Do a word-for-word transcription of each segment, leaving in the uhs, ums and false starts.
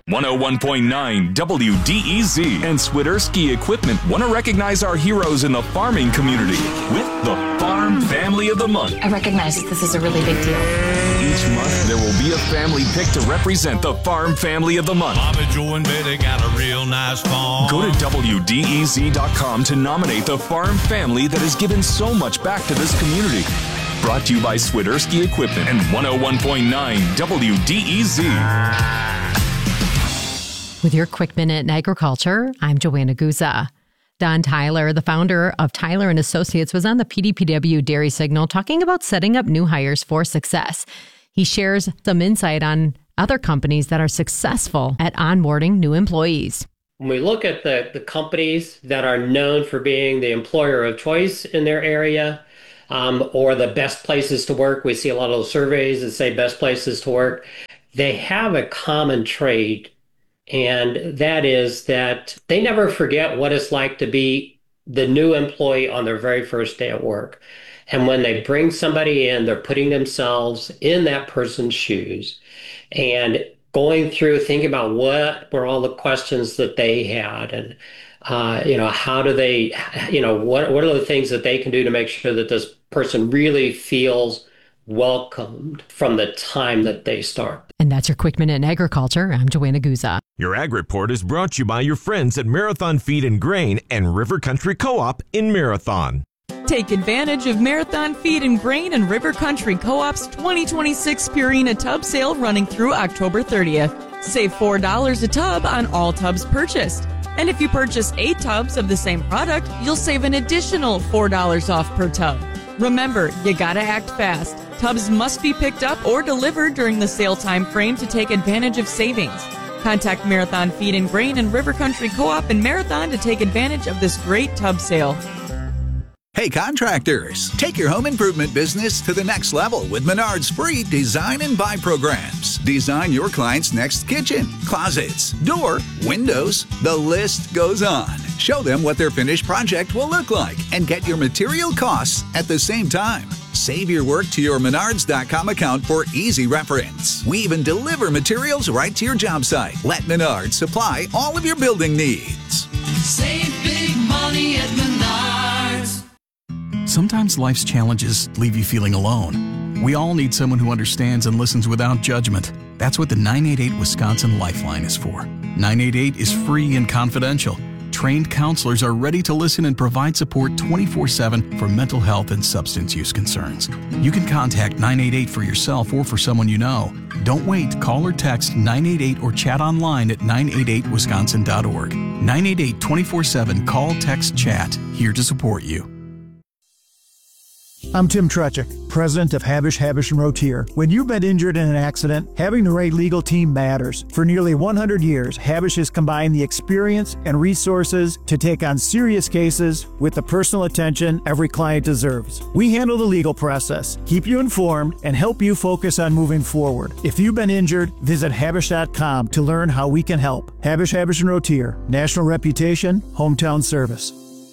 one oh one point nine W D E Z and Swiderski Equipment want to recognize our heroes in the farming community with the Farm Family of the Month. I recognize that this is a really big deal. Each month, there will be a family pick to represent the Farm Family of the Month. Mama Joe and Betty got a real nice farm. Go to W D E Z dot com to nominate the farm family that has given so much back to this community. Brought to you by Swiderski Equipment and one oh one point nine W D E Z. With your quick minute in agriculture, I'm Joanna Guza. Don Tyler, the founder of Tyler and Associates, was on the P D P W Dairy Signal talking about setting up new hires for success. He shares some insight on other companies that are successful at onboarding new employees. When we look at the, the companies that are known for being the employer of choice in their area, um, or the best places to work, we see a lot of those surveys that say best places to work. They have a common trait, and that is that they never forget what it's like to be the new employee on their very first day at work. And when they bring somebody in, they're putting themselves in that person's shoes and going through, thinking about what were all the questions that they had, and uh, you know, how do they, you know, what what are the things that they can do to make sure that this person really feels welcomed from the time that they start. And that's your quick minute in agriculture. I'm Joanna Guza. Your Ag Report is brought to you by your friends at Marathon Feed and Grain and River Country Co-op in Marathon. Take advantage of Marathon Feed and Grain and River Country Co-op's twenty twenty-six Purina tub sale running through October thirtieth. Save four dollars a tub on all tubs purchased. And if you purchase eight tubs of the same product, you'll save an additional four dollars off per tub. Remember, you gotta act fast. Tubs must be picked up or delivered during the sale time frame to take advantage of savings. Contact Marathon Feed and Grain and River Country Co-op in Marathon to take advantage of this great tub sale. Hey contractors, take your home improvement business to the next level with Menard's free Design and Buy programs. Design your client's next kitchen, closets, door, windows, the list goes on. Show them what their finished project will look like and get your material costs at the same time. Save your work to your Menards dot com account for easy reference. We even deliver materials right to your job site. Let Menards supply all of your building needs. Save big money at Menards. Sometimes life's challenges leave you feeling alone. We all need someone who understands and listens without judgment. That's what the nine eight eight Wisconsin Lifeline is for. nine eight eight is free and confidential. Trained counselors are ready to listen and provide support twenty-four seven for mental health and substance use concerns. You can contact nine eight eight for yourself or for someone you know. Don't wait. Call or text nine eight eight or chat online at nine eight eight wisconsin dot org. nine eight eight twenty-four seven. Call, text, chat. Here to support you. I'm Tim Trechik, president of Habish, Habish and Rotier. When you've been injured in an accident, having the right legal team matters. For nearly one hundred years, Habish has combined the experience and resources to take on serious cases with the personal attention every client deserves. We handle the legal process, keep you informed, and help you focus on moving forward. If you've been injured, visit Habish dot com to learn how we can help. Habish, Habish and Rotier. National reputation, hometown service.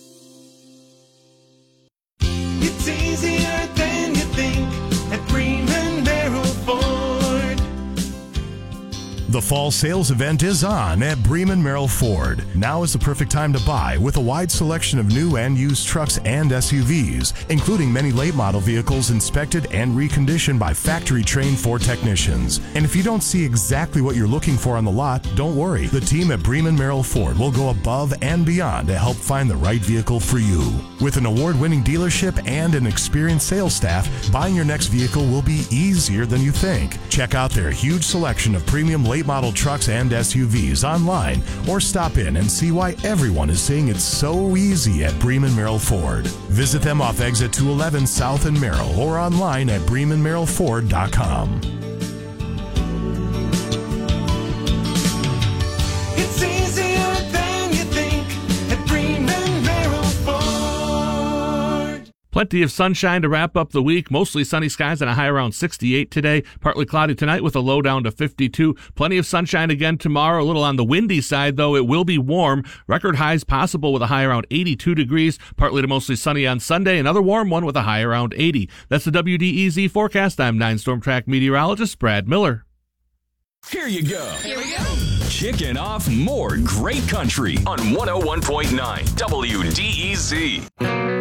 It's easier than you think at Bremen Merrill Ford. The fall sales event is on at Bremen Merrill Ford. Now is the perfect time to buy with a wide selection of new and used trucks and S U Vs, including many late model vehicles inspected and reconditioned by factory-trained Ford technicians. And if you don't see exactly what you're looking for on the lot, don't worry. The team at Bremen Merrill Ford will go above and beyond to help find the right vehicle for you. With an award-winning dealership and an experienced sales staff, buying your next vehicle will be easier than you think. Check out their huge selection of premium late model trucks and S U Vs online, or stop in and see why everyone is saying it's so easy at Bremen Merrill Ford. Visit them off exit two eleven South in Merrill or online at bremen merrill ford dot com. It's easier than you think at Bremen Merrill Ford. Plenty of sunshine to wrap up the week. Mostly sunny skies and a high around sixty-eight today. Partly cloudy tonight with a low down to fifty-two. Plenty of sunshine again tomorrow. A little on the windy side, though. It will be warm. Record highs possible with a high around eighty-two degrees. Partly to mostly sunny on Sunday. Another warm one with a high around eighty. That's the W D E Z forecast. I'm nine Storm Track meteorologist Brad Miller. Here you go. Here we go. Kicking off more great country on one oh one point nine W D E Z.